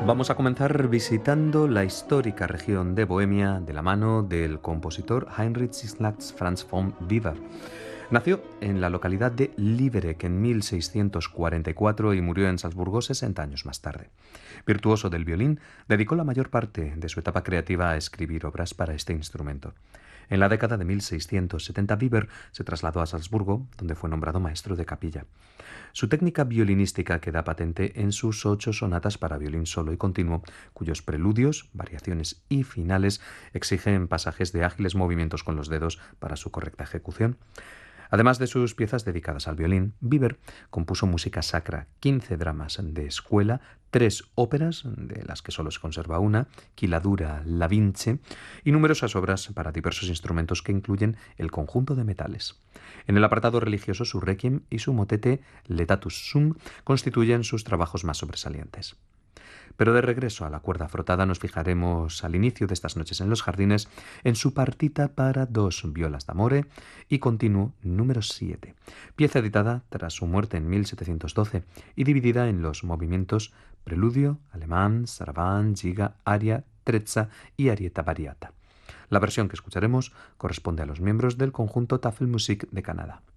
Vamos a comenzar visitando la histórica región de Bohemia de la mano del compositor Heinrich Ignaz Franz von Weber. Nació en la localidad de Liberec en 1644 y murió en Salzburgo 60 años más tarde. Virtuoso del violín, dedicó la mayor parte de su etapa creativa a escribir obras para este instrumento. En la década de 1670, Weber se trasladó a Salzburgo, donde fue nombrado maestro de capilla. Su técnica violinística queda patente en sus 8 sonatas para violín solo y continuo, cuyos preludios, variaciones y finales exigen pasajes de ágiles movimientos con los dedos para su correcta ejecución. Además de sus piezas dedicadas al violín, Weber compuso música sacra, 15 dramas de escuela, 3 óperas, de las que solo se conserva una, Quiladura, La Vince, y numerosas obras para diversos instrumentos que incluyen el conjunto de metales. En el apartado religioso, su Requiem y su motete Letatus Sum constituyen sus trabajos más sobresalientes. Pero de regreso a la cuerda frotada nos fijaremos al inicio de estas noches en los jardines en su partita para 2 violas d'amore y continuo número 7, pieza editada tras su muerte en 1712 y dividida en los movimientos preludio, alemán, saraband, giga, aria, trezza y arietta variata. La versión que escucharemos corresponde a los miembros del conjunto Tafelmusik de Canadá.